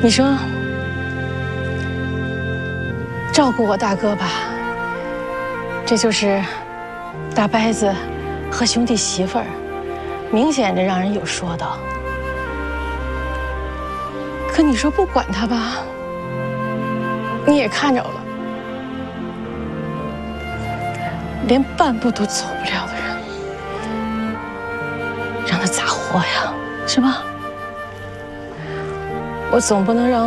你说，照顾我大哥吧，这就是大伯子和兄弟媳妇儿，明显的让人有说道。可你说不管他吧，你也看着了，连半步都走不了的人，让他咋活呀？是吧？我总不能让